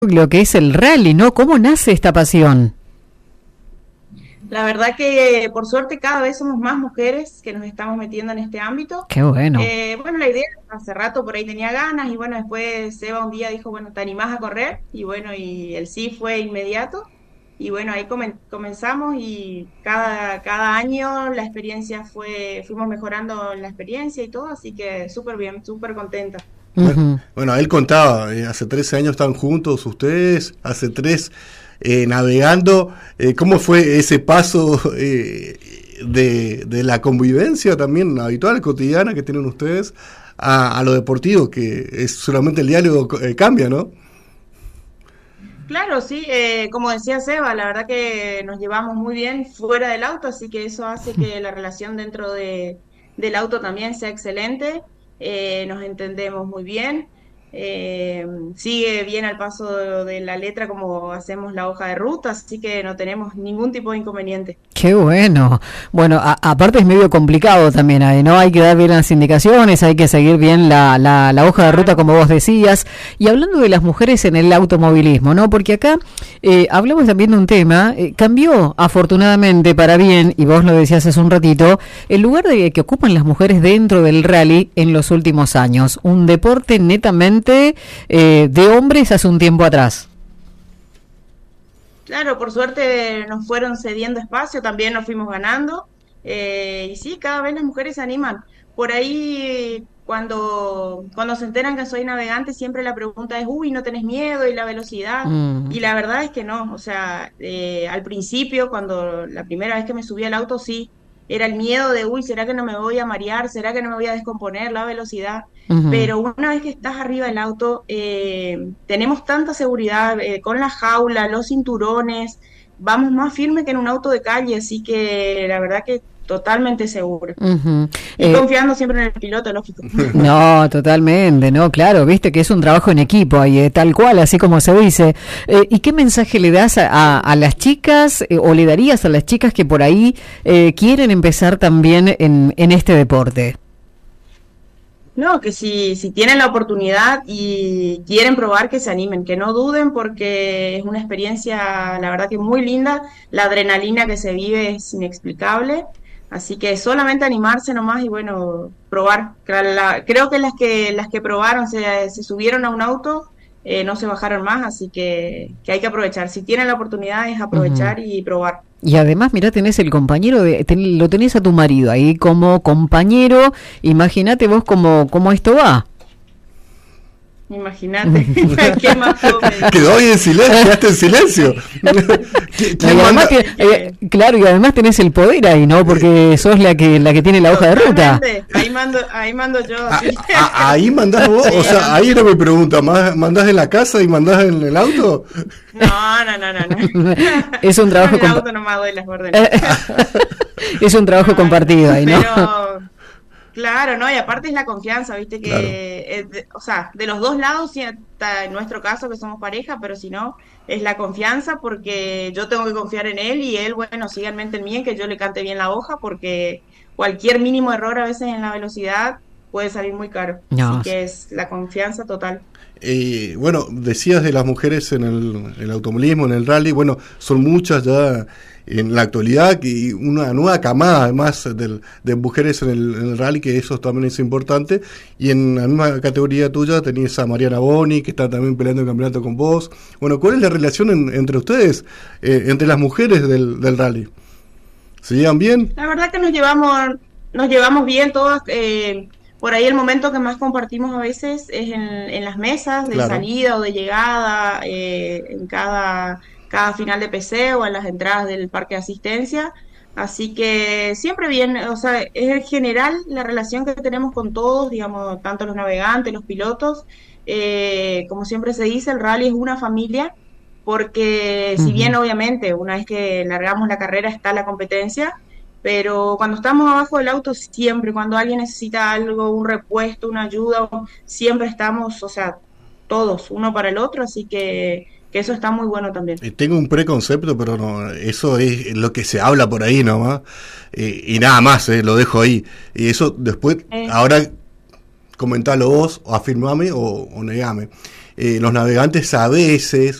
lo que es el rally, ¿no? ¿Cómo nace esta pasión? La verdad que por suerte cada vez somos más mujeres que nos estamos metiendo en este ámbito. Qué bueno. Bueno, la idea hace rato por ahí tenía ganas y bueno, después Seba un día dijo, bueno, ¿te animás a correr? Y bueno, y el sí fue inmediato. Y bueno, ahí comenzamos y cada año la experiencia fuimos mejorando en la experiencia y todo, así que súper bien, súper contenta. Bueno, Ujú. bueno, él contaba, hace 13 años están juntos ustedes, hace 3 navegando. ¿Cómo fue ese paso de la convivencia también habitual, cotidiana que tienen ustedes a lo deportivo, que es solamente el diálogo cambia, ¿no? Claro, sí, como decía Seba, la verdad que nos llevamos muy bien fuera del auto, así que eso hace que la relación del auto también sea excelente, nos entendemos muy bien, sigue bien al paso de la letra como hacemos la hoja de ruta, así que no tenemos ningún tipo de inconveniente. Qué bueno. Bueno, aparte es medio complicado también ahí, ¿no? Hay que dar bien las indicaciones, hay que seguir bien la hoja de ruta Claro. como vos decías. Y hablando de las mujeres en el automovilismo, ¿no? Porque acá hablamos también de un tema, cambió afortunadamente para bien, y vos lo decías hace un ratito, el lugar que ocupan las mujeres dentro del rally en los últimos años. Un deporte netamente de hombres hace un tiempo atrás. Claro, por suerte nos fueron cediendo espacio, también nos fuimos ganando. Y sí, cada vez las mujeres se animan. Por ahí, cuando se enteran que soy navegante, siempre la pregunta es, uy, ¿no tenés miedo? ¿Y la velocidad? Mm. Y la verdad es que no. O sea, al principio, cuando la primera vez que me subí al auto, sí, era el miedo de, uy, ¿será que no me voy a marear? ¿Será que no me voy a descomponer la velocidad? Ujú. Pero una vez que estás arriba del auto, tenemos tanta seguridad con la jaula, los cinturones, vamos más firme que en un auto de calle, así que la verdad que totalmente seguro. Ujú. Y confiando siempre en el piloto, lógico. No, totalmente, no, claro, viste que es un trabajo en equipo ahí, tal cual, así como se dice. ¿Y qué mensaje le das a las chicas o le darías a las chicas que por ahí quieren empezar también en este deporte? No, que si tienen la oportunidad y quieren probar, que se animen, que no duden porque es una experiencia, la verdad que muy linda, la adrenalina que se vive es inexplicable, así que solamente animarse nomás y bueno, probar. Creo que las que probaron, se subieron a un auto, no se bajaron más, así que hay que aprovechar. Si tienen la oportunidad es Ujú. aprovechar y probar. Y además, mirá, tenés el compañero, lo tenés a tu marido ahí como compañero, imagínate vos cómo esto va. Imagínate, ¿qué más puedo pedir? Quedó ahí en silencio, quedaste en silencio. No, ¿Quién y además, manda? claro, y además tenés el poder ahí, ¿no? Porque sos la que tiene la hoja de ruta. Totalmente, ahí mando yo, sí. Ahí mandás vos, o Sí, sea, ahí no me pregunta, ¿mandás en la casa y mandás en el auto? no, no, no, no, no. Es un Yo en trabajo el auto nomás doy las órdenes. es un trabajo No, no. compartido ahí, ¿no? Pero, claro, ¿no? Y aparte es la confianza, ¿viste? Claro. Que, o sea, de los dos lados, sí, está en nuestro caso que somos pareja, pero si no, es la confianza porque yo tengo que confiar en él y él, bueno, siga en mente en mí, en que yo le cante bien la hoja, porque cualquier mínimo error a veces en la velocidad puede salir muy caro. Así No. que es la confianza total. Bueno, decías de las mujeres en el automovilismo, en el rally, bueno, son muchas ya en la actualidad y una nueva camada además de mujeres en el rally, que eso también es importante. Y en la misma categoría tuya tenés a Mariana Boni, que está también peleando el campeonato con vos. Bueno, ¿cuál es la relación entre ustedes, entre las mujeres del rally? ¿Se llevan bien? La verdad que nos llevamos bien todas. Por ahí el momento que más compartimos a veces es en las mesas de Claro. salida o de llegada, en cada final de PC o en las entradas del parque de asistencia. Así que siempre bien, o sea, es en general la relación que tenemos con todos, digamos, tanto los navegantes, los pilotos. Como siempre se dice, el rally es una familia, porque si bien Ujú. obviamente una vez que largamos la carrera está la competencia, pero cuando estamos abajo del auto, siempre, cuando alguien necesita algo, un repuesto, una ayuda, siempre estamos, o sea, todos, uno para el otro, así que eso está muy bueno también. Tengo un preconcepto, pero no, eso es lo que se habla por ahí nomás, y nada más, lo dejo ahí. Y eso después, Eh, ahora comentalo vos, o afirmame o negame. los navegantes a veces